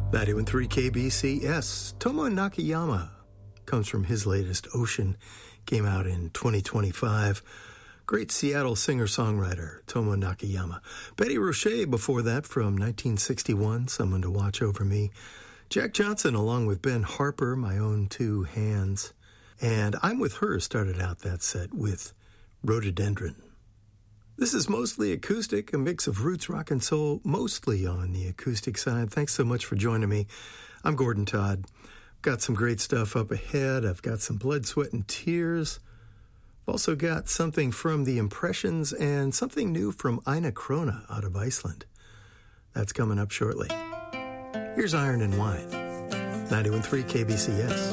91.3 KBCS. Tomo Nakayama comes from his latest, Ocean, came out in 2025. Great Seattle singer-songwriter, Tomo Nakayama. Betty Roche before that from 1961, Someone to Watch Over Me. Jack Johnson along with Ben Harper, My Own Two Hands. And I'm With Her started out that set with Rhododendron. This is mostly acoustic, a mix of roots, rock, and soul, mostly on the acoustic side. Thanks so much for joining me. I'm Gordon Todd. Got some great stuff up ahead. I've got some Blood, Sweat, and Tears. I've also got something from The Impressions and something new from Ina Krona out of Iceland. That's coming up shortly. Here's Iron and Wine, 91.3 KBCS.